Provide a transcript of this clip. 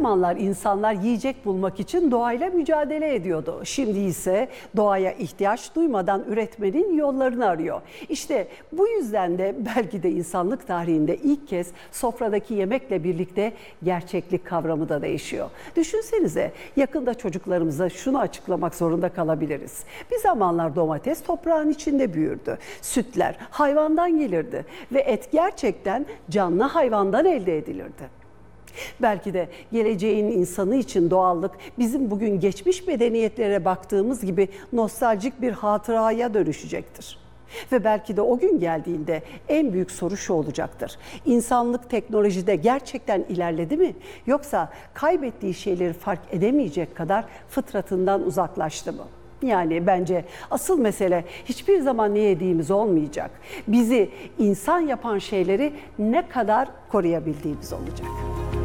zamanlar insanlar yiyecek bulmak için doğayla mücadele ediyordu. Şimdi ise doğaya ihtiyaç duymadan üretmenin yollarını arıyor. İşte bu yüzden de belki de insanlık tarihinde ilk kez sofradaki yemekle birlikte gerçeklik kavramı da değişiyor. Düşünsenize, yakında çocuklarımıza şunu açıklamak zorunda kalabiliriz. Bir zamanlar domates toprağın içinde büyürdü. Sütler hayvandan gelirdi ve et gerçekten canlı hayvandan elde edilirdi. Belki de geleceğin insanı için doğallık bizim bugün geçmiş medeniyetlere baktığımız gibi nostaljik bir hatıraya dönüşecektir. Ve belki de o gün geldiğinde en büyük soru şu olacaktır: İnsanlık teknolojide gerçekten ilerledi mi? Yoksa kaybettiği şeyleri fark edemeyecek kadar fıtratından uzaklaştı mı? Yani bence asıl mesele hiçbir zaman ne yediğimiz olmayacak. Bizi insan yapan şeyleri ne kadar koruyabildiğimiz olacak.